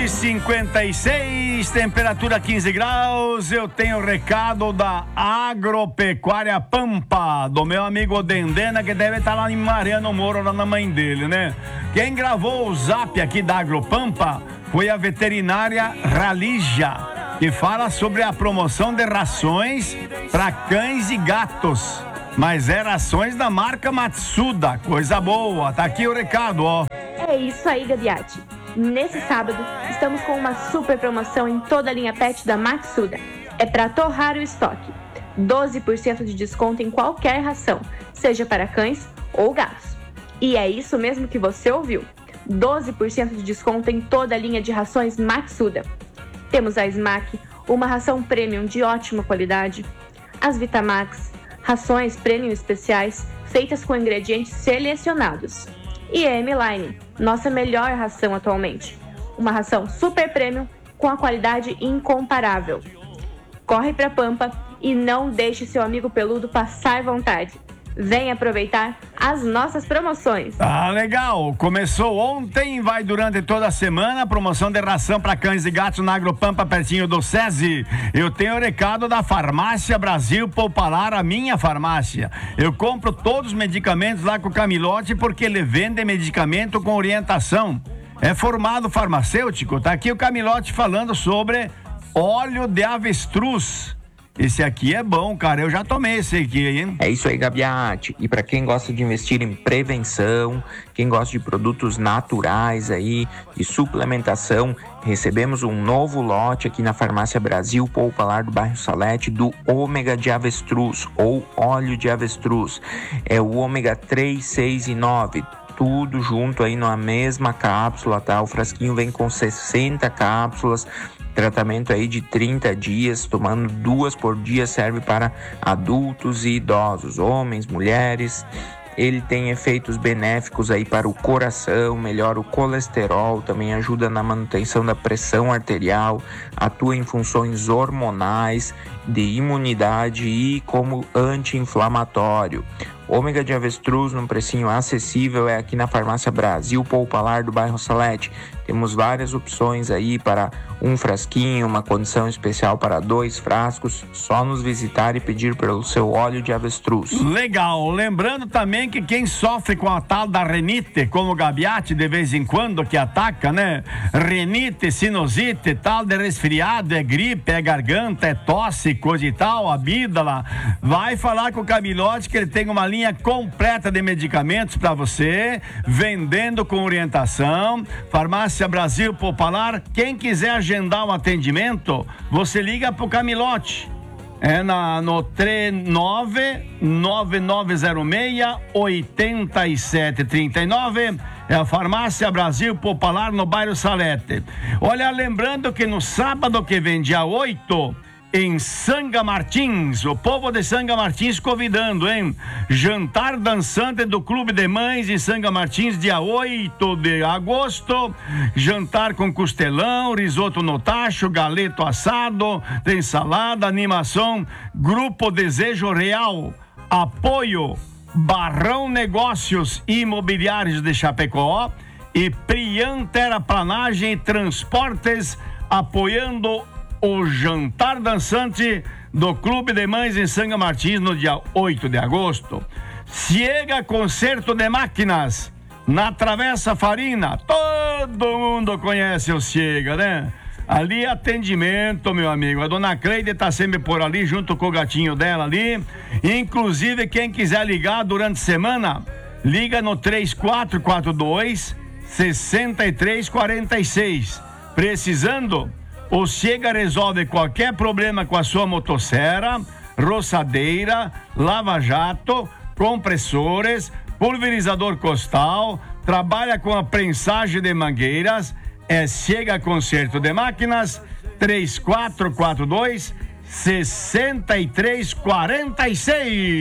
11h56, temperatura 15 graus. Eu tenho o recado da Agropecuária Pampa, do meu amigo Dendena, que deve estar lá em Mariano Moro, lá na mãe dele, né? Quem gravou o zap aqui da Agropampa foi a veterinária Ralija, que fala sobre a promoção de rações para cães e gatos. Mas é rações da marca Matsuda, coisa boa. Tá aqui o recado, ó. É isso aí, Gabiati. Nesse sábado, estamos com uma super promoção em toda a linha pet da Matsuda. É para torrar o estoque. 12% de desconto em qualquer ração, seja para cães ou gatos. E é isso mesmo que você ouviu. 12% de desconto em toda a linha de rações Matsuda. Temos a Smack, uma ração premium de ótima qualidade. As Vitamax, rações premium especiais feitas com ingredientes selecionados. E a M-Line, nossa melhor ração atualmente. Uma ração super premium com a qualidade incomparável. Corre pra Pampa e não deixe seu amigo peludo passar vontade. Vem aproveitar as nossas promoções. Ah, legal. Começou ontem e vai durante toda a semana a promoção de ração para cães e gatos na Agropampa, pertinho do SESI. Eu tenho o recado da Farmácia Brasil Popular, a minha farmácia. Eu compro todos os medicamentos lá com o Camilote porque ele vende medicamento com orientação. É formado farmacêutico. Tá aqui o Camilote falando sobre óleo de avestruz. Esse aqui é bom, cara. Eu já tomei esse aqui, hein? É isso aí, Gabiati. E para quem gosta de investir em prevenção, quem gosta de produtos naturais aí, de suplementação, recebemos um novo lote aqui na Farmácia Brasil Popular do bairro Salete do ômega de avestruz ou óleo de avestruz. É o ômega 3, 6 e 9. Tudo junto aí na mesma cápsula, tá? O frasquinho vem com 60 cápsulas. Tratamento aí de 30 dias, tomando 2 por dia, serve para adultos e idosos, homens, mulheres. Ele tem efeitos benéficos aí para o coração, melhora o colesterol, também ajuda na manutenção da pressão arterial, atua em funções hormonais, de imunidade e como anti-inflamatório. Ômega de avestruz num precinho acessível é aqui na Farmácia Brasil Popular do bairro Salete. Temos várias opções aí para um frasquinho, uma condição especial para 2 frascos. Só nos visitar e pedir pelo seu óleo de avestruz. Legal. Lembrando também que quem sofre com a tal da renite, como o Gabiati de vez em quando que ataca, né? Renite, sinusite, tal de resfriado, é gripe, é garganta, é tosse, coisa e tal, amígdala. Vai falar com o Camilote que ele tem uma linha completa de medicamentos para você, vendendo com orientação. Farmácia Brasil Popular. Quem quiser agendar um atendimento, você liga pro Camilote. É no 9906-8739. É a Farmácia Brasil Popular no bairro Salete. Olha, lembrando que no sábado que vem, dia 8, em Sanga Martins, o povo de Sanga Martins convidando, hein? Jantar dançante do Clube de Mães em Sanga Martins, dia 8 de agosto. Jantar com costelão, risoto no tacho, galeto assado, tem salada, animação, Grupo Desejo Real, apoio Barrão Negócios Imobiliários de Chapecó e Prian Terraplanagem e Transportes, apoiando o jantar dançante do Clube de Mães em Sanga Martins no dia 8 de agosto. Ciega Concerto de Máquinas na Travessa Farina. Todo mundo conhece o Ciega, né? Ali atendimento, meu amigo. A dona Cleide tá sempre por ali junto com o gatinho dela ali. Inclusive, quem quiser ligar durante a semana, liga no 3422-6346. Precisando, o Ciega resolve qualquer problema com a sua motosserra, roçadeira, lava-jato, compressores, pulverizador costal, trabalha com a prensagem de mangueiras. É Ciega Concerto de Máquinas, 3442-6346.